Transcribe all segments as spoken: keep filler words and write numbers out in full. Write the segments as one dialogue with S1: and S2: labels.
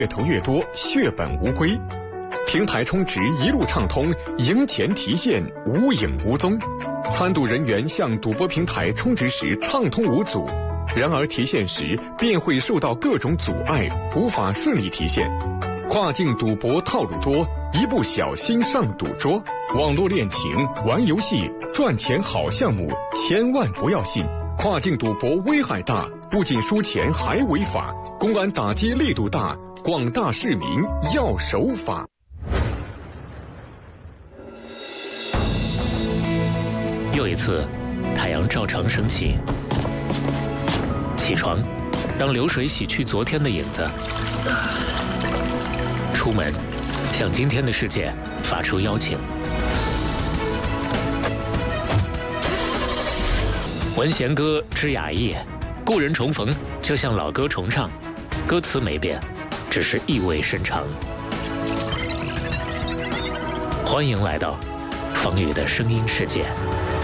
S1: 越投越多，血本无归。平台充值一路畅通，赢钱提现无影无踪。参赌人员向赌博平台充值时畅通无阻，然而提现时便会受到各种阻碍，无法顺利提现。跨境赌博套路多，一不小心上赌桌。网络恋情、玩游戏、赚钱好项目，千万不要信。跨境赌博危害大，不仅输钱还违法，公安打击力度大，广大市民要守法。
S2: 又一次，太阳照常升起。起床，让流水洗去昨天的影子。出门，向今天的世界发出邀请。闻弦歌知雅意，故人重逢就像老歌重唱，歌词没变，只是意味深长。欢迎来到方宇的声音世界。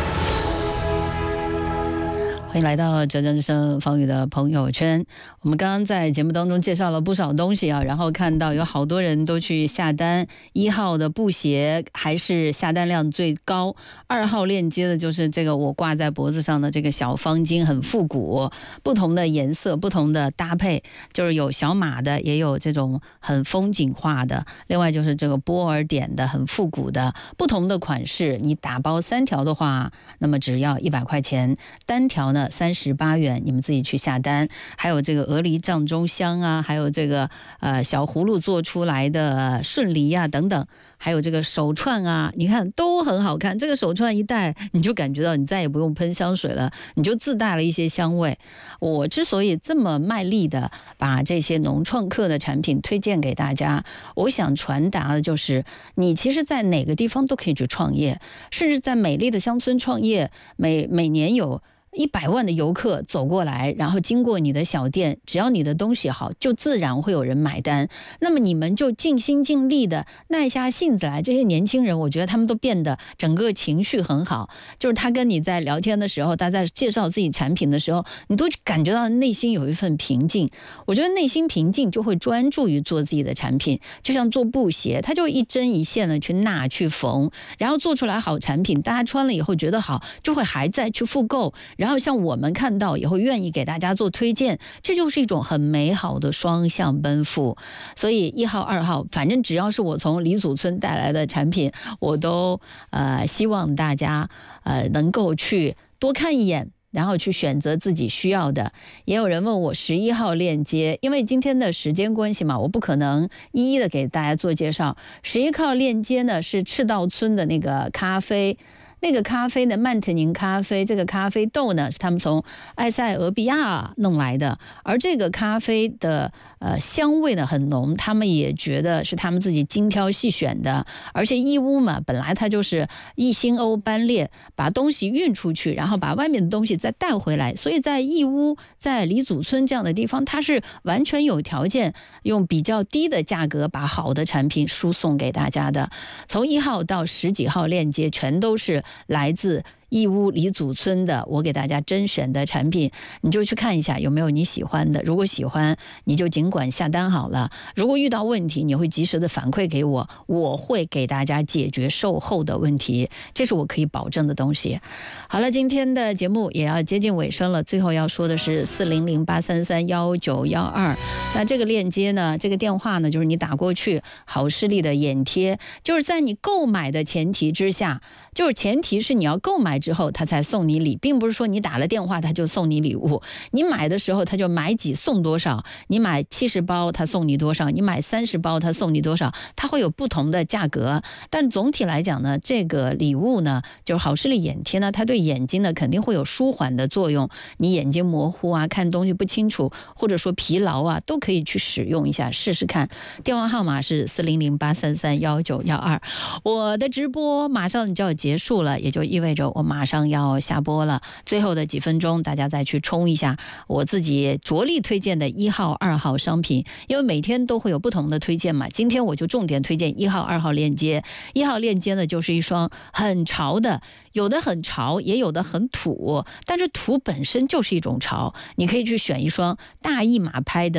S3: 欢迎来到浙江之声方宇的朋友圈。我们刚刚在节目当中介绍了不少东西啊，然后看到有好多人都去下单，一号的布鞋还是下单量最高，二号链接的就是这个我挂在脖子上的这个小方巾，很复古，不同的颜色，不同的搭配，就是有小码的，也有这种很风景化的，另外就是这个波尔点的很复古的，不同的款式，你打包三条的话，那么只要一百块钱，单条呢三十八元，你们自己去下单。还有这个鹅梨帐中香啊，还有这个呃小葫芦做出来的顺梨啊等等，还有这个手串啊，你看都很好看。这个手串一戴，你就感觉到你再也不用喷香水了，你就自带了一些香味。我之所以这么卖力的把这些农创客的产品推荐给大家，我想传达的就是，你其实在哪个地方都可以去创业，甚至在美丽的乡村创业，每每年有一百万的游客走过来，然后经过你的小店，只要你的东西好，就自然会有人买单。那么你们就尽心尽力的耐下性子来。这些年轻人，我觉得他们都变得整个情绪很好，就是他跟你在聊天的时候，他在介绍自己产品的时候，你都感觉到内心有一份平静。我觉得内心平静就会专注于做自己的产品，就像做布鞋，他就一针一线的去纳去缝，然后做出来好产品，大家穿了以后觉得好，就会还在去复购，然后像我们看到也会愿意给大家做推荐，这就是一种很美好的双向奔赴。所以一号二号，反正只要是我从李祖村带来的产品，我都呃希望大家呃能够去多看一眼，然后去选择自己需要的。也有人问我十一号链接，因为今天的时间关系嘛，我不可能一一的给大家做介绍。十一号链接呢是赤道村的那个咖啡。那个咖啡呢，曼特宁咖啡，这个咖啡豆呢是他们从埃塞俄比亚弄来的，而这个咖啡的呃香味呢很浓，他们也觉得是他们自己精挑细选的。而且义乌嘛，本来它就是一星欧班列，把东西运出去，然后把外面的东西再带回来，所以在义乌、在李祖村这样的地方，它是完全有条件用比较低的价格把好的产品输送给大家的。从一号到十几号链接全都是来自义乌李祖村的我给大家甄选的产品，你就去看一下有没有你喜欢的。如果喜欢，你就尽管下单好了。如果遇到问题，你会及时的反馈给我，我会给大家解决售后的问题，这是我可以保证的东西。好了，今天的节目也要接近尾声了，最后要说的是四零零八三三幺九幺二。那这个链接呢，这个电话呢，就是你打过去，好视力的眼贴，就是在你购买的前提之下，就是前提是你要购买之后他才送你礼，并不是说你打了电话他就送你礼物。你买的时候他就买几送多少，你买七十包他送你多少，你买三十包他送你多少，它会有不同的价格。但总体来讲呢，这个礼物呢，就是好视力眼贴呢，它对眼睛呢肯定会有舒缓的作用。你眼睛模糊啊，看东西不清楚，或者说疲劳啊，都可以去使用一下试试看。电话号码是四零零八三三幺九幺二。我的直播马上就要结束了，也就意味着我马上要下播了。最后的几分钟，大家再去冲一下我自己着力推荐的一号、二号商品，因为每天都会有不同的推荐嘛。今天我就重点推荐一号、二号链接。一号链接呢，就是一双很潮的，有的很潮，也有的很土，但是土本身就是一种潮。你可以去选一双大一码拍的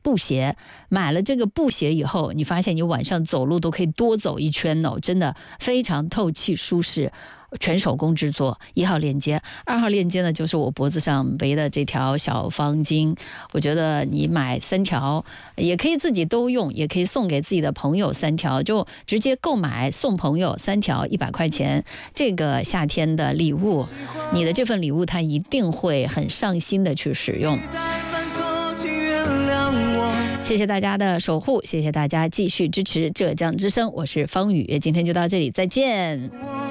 S3: 布鞋。买了这个布鞋以后，你发现你晚上走路都可以多走一圈哦，真的非常透气舒适。全手工制作，一号链接，二号链接呢就是我脖子上围的这条小方巾。我觉得你买三条，也可以自己都用，也可以送给自己的朋友三条，就直接购买送朋友三条，一百块钱。这个夏天的礼物，你的这份礼物他一定会很上心的去使用。谢谢大家的守护，谢谢大家继续支持浙江之声，我是方宇，今天就到这里，再见。